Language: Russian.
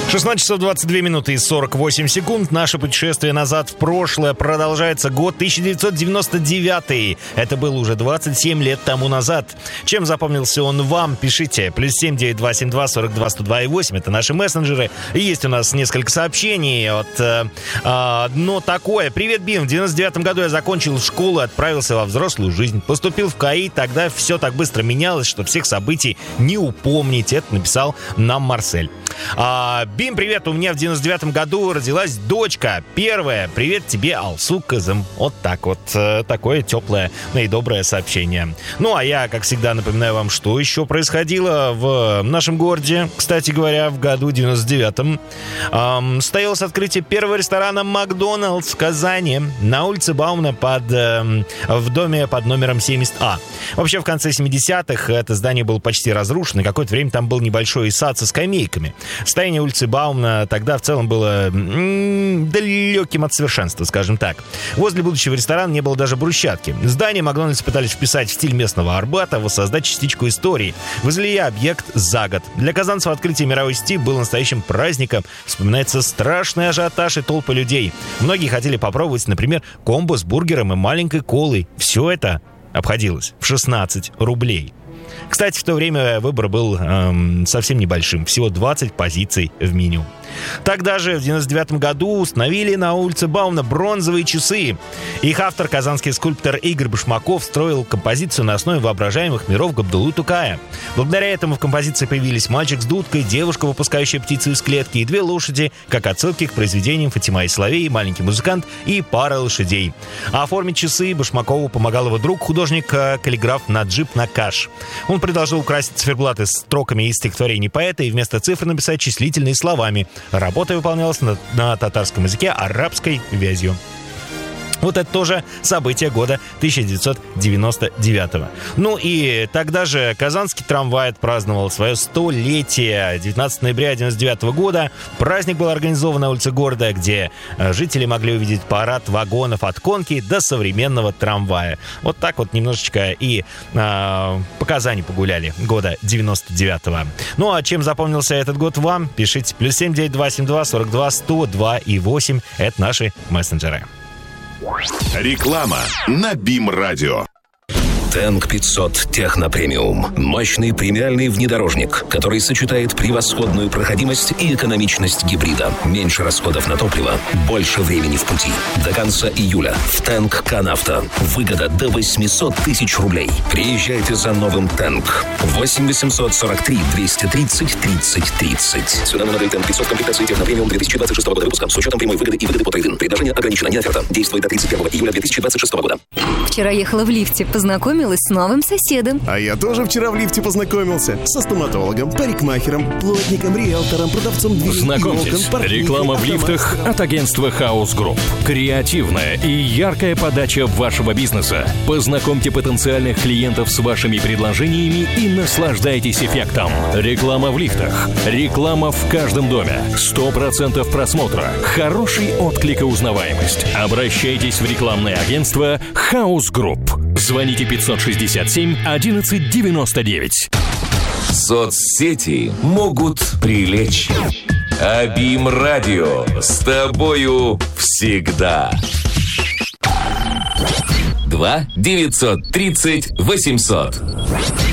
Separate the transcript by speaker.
Speaker 1: 16 часов 22 минуты и 48 секунд. Наше путешествие назад в прошлое продолжается. Год 1999. Это было уже 27 лет тому назад. Чем запомнился он вам? Пишите. +7 9272 42 102 и 8. Это наши мессенджеры. И есть у нас несколько сообщений. Но такое. Привет, Бим. В 99 году я закончил школу и отправился во взрослую жизнь. Поступил в КАИ. Тогда все так быстро менялось, что всех событий не упомнить. Это написал нам Марсель. Бим, привет, у меня в 99-м году родилась дочка. Первая. Привет тебе, Алсу Кызым. Вот так вот. Такое теплое и доброе сообщение. Ну, а я, как всегда, напоминаю вам, что еще происходило в нашем городе. Кстати говоря, в году 99-м состоялось открытие первого ресторана «Макдоналдс» в Казани на улице Баумана в доме под номером 70А. Вообще, в конце 70-х это здание было почти разрушено. Какое-то время там был небольшой сад со скамейками. Состояние улицы Баумана тогда в целом было далеким от совершенства, скажем так. Возле будущего ресторана не было даже брусчатки. Здание Макдональдс пытались вписать в стиль местного Арбата, воссоздать частичку истории. Возвели объект за год. Для казанцев открытие мировой сети было настоящим праздником. Вспоминается страшный ажиотаж и толпы людей. Многие хотели попробовать, например, комбо с бургером и маленькой колой. Все это обходилось в 16 рублей. Кстати, в то время выбор был совсем небольшим. Всего 20 позиций в меню. Тогда же, в 99 году, установили на улице Баумана бронзовые часы. Их автор, казанский скульптор Игорь Башмаков, строил композицию на основе воображаемых миров Габдуллы Тукая. Благодаря этому в композиции появились мальчик с дудкой, девушка, выпускающая птицу из клетки, и две лошади, как отсылки к произведениям Фатима и Соловей, маленький музыкант и пара лошадей. А оформить часы Башмакову помогал его друг, художник-каллиграф Наджиб Накаш. Он предложил украсить циферблаты строками из стихотворений поэта и вместо цифр написать числительные словами. Работа выполнялась на татарском языке арабской вязью. Вот это тоже событие года 1999. Ну и тогда же казанский трамвай отпраздновал свое 100-летие. 19 ноября 1999 года праздник был организован на улице города, где жители могли увидеть парад вагонов от конки до современного трамвая. Вот так вот немножечко и по Казани погуляли года 99-го. Ну а чем запомнился этот год вам? Пишите. +7 9272 42 102 и 8. Это наши мессенджеры.
Speaker 2: Реклама на БИМ-радио.
Speaker 3: Тэнк 500 Техно Премиум. Мощный премиальный внедорожник, который сочетает превосходную проходимость и экономичность гибрида. Меньше расходов на топливо, больше времени в пути. До конца июля в Тэнк Канавто. Выгода до 800 тысяч рублей. Приезжайте за новым Тэнк. 8 843 230 30 30. Цена на модель Тэнк 500 комплектации Техно Премиум 2026 года выпуска с учетом прямой выгоды и выгоды по трейд-ин. Предложение ограничено, не оферта. Действует до 31 июля 2026 года.
Speaker 4: Вчера ехала в лифте, познакомилась с новым соседом.
Speaker 5: А я тоже вчера в лифте познакомился. Со стоматологом, парикмахером, плотником, риэлтором, продавцом дверей.
Speaker 6: Знакомьтесь, реклама в лифтах от агентства House Group. Креативная и яркая подача вашего бизнеса. Познакомьте потенциальных клиентов с вашими предложениями и наслаждайтесь эффектом. Реклама в лифтах. Реклама в каждом доме. 100% просмотра. Хороший отклик и узнаваемость. Обращайтесь в рекламное агентство House Group. Звоните 567 11 99.
Speaker 7: Соцсети могут привлечь. А БИМ-радио с тобою всегда. 2 930 800.